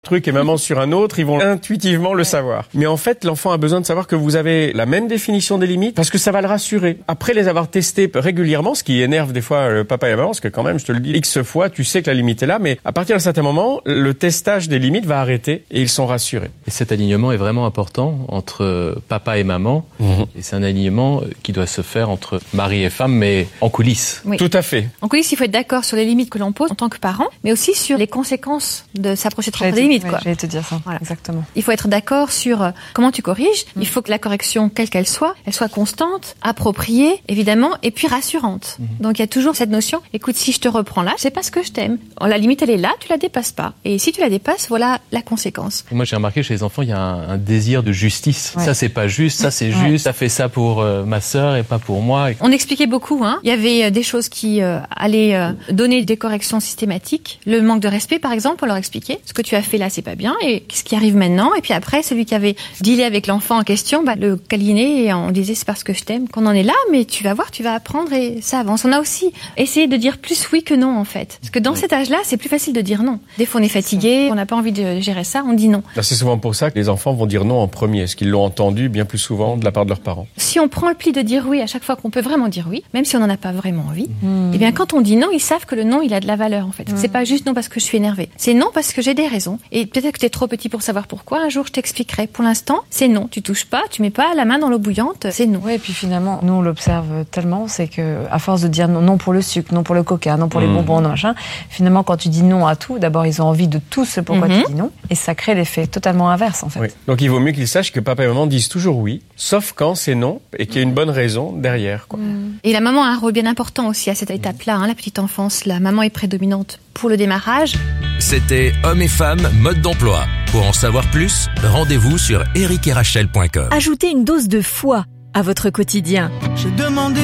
truc et maman sur un autre, ils vont intuitivement le savoir. Mais en fait, l'enfant a besoin de savoir que vous avez la même définition des limites parce que ça va le rassurer. Après les avoir testés régulièrement, ce qui énerve des fois le papa et la maman, parce que quand même, je te le dis, X fois, tu sais que la limite est là, mais à partir d'un certain moment, le testage des limites va arrêter et ils sont rassurés. Et cet alignement est vraiment important entre papa et maman. Et c'est un alignement qui doit se faire entre mari et femme, mais en coulisses. Oui. Tout à fait. En coulisses, il faut être d'accord sur les limites que l'on pose en tant que parent, mais aussi sur les conséquences de s'approcher trop des limites. Ouais, j'allais te dire ça. Voilà. Exactement. Il faut être d'accord sur comment tu corriges. Il faut que la correction, quelle qu'elle soit, elle soit constante, appropriée, évidemment, et puis rassurante. Donc il y a toujours cette notion, écoute, si je te reprends là, c'est parce que je t'aime. La limite, elle est là, tu la dépasses pas. Et si tu la dépasses, voilà la conséquence. Moi, j'ai remarqué chez les enfants, il y a un désir de justice. Ouais. Ça, c'est pas juste, ça, c'est juste. Ça fait ça pour ma sœur et pas pour moi. On expliquait beaucoup, hein. Il y avait des choses qui allaient donner des corrections systématiques. Le manque de respect, par exemple, on leur expliquait. Ce que tu as fait là, c'est pas bien. Et qu'est-ce qui arrive maintenant? Et puis après, celui qui avait dealé avec l'enfant en question, le câlinait et on disait c'est parce que je t'aime qu'on en est là, mais tu vas voir, tu vas apprendre et ça avance. On a aussi essayé de dire plus oui que non, en fait. Parce que dans cet âge-là, c'est plus facile de dire non. Des fois, on est fatigué, on n'a pas envie de gérer ça, on dit non. C'est souvent pour ça que les enfants vont dire non en premier, parce qu'ils l'ont entendu bien plus souvent de la part de leurs parents. Si on prend le pli de dire oui à chaque fois qu'on peut vraiment dire oui, même si on n'en a pas vraiment envie, eh bien quand on dit non, ils savent que le non, il a de la valeur en fait. C'est pas juste non parce que je suis énervée. C'est non parce que j'ai des raisons. Et peut-être que tu es trop petit pour savoir pourquoi. Un jour, je t'expliquerai. Pour l'instant, c'est non. Tu touches pas, tu mets pas la main dans l'eau bouillante, c'est non. Oui, et puis finalement, nous on l'observe tellement, c'est que à force de dire non, non pour le sucre, non pour le coca, non pour les bonbons, non machin, finalement quand tu dis non à tout, d'abord ils ont envie de tout ce pourquoi tu dis non, et ça crée l'effet totalement inverse en fait. Oui. Donc il vaut mieux qu'ils sachent que papa et maman disent toujours oui, sauf quand c'est non et qu'il y a une bonne raison derrière, quoi. Et la maman a un rôle bien important aussi à cette étape-là, hein, la petite enfance. La maman est prédominante pour le démarrage. C'était Hommes et Femmes, mode d'emploi. Pour en savoir plus, rendez-vous sur ericetRachel.com. Ajoutez une dose de foi à votre quotidien. J'ai demandé